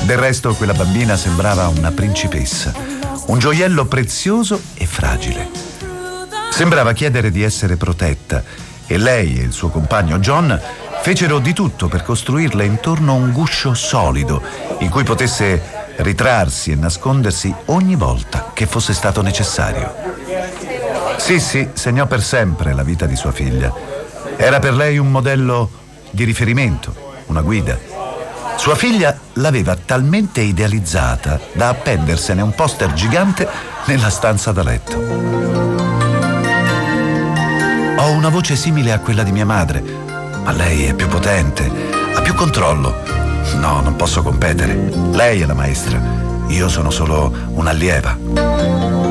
Del resto quella bambina sembrava una principessa, un gioiello prezioso e fragile. Sembrava chiedere di essere protetta e lei e il suo compagno John fecero di tutto per costruirle intorno un guscio solido in cui potesse ritrarsi e nascondersi ogni volta che fosse stato necessario. Sì, segnò per sempre la vita di sua figlia. Era per lei un modello di riferimento, una guida. Sua figlia l'aveva talmente idealizzata da appendersene un poster gigante nella stanza da letto. Ho una voce simile a quella di mia madre, ma lei è più potente, ha più controllo. No, non posso competere. Lei è la maestra, io sono solo un'allieva.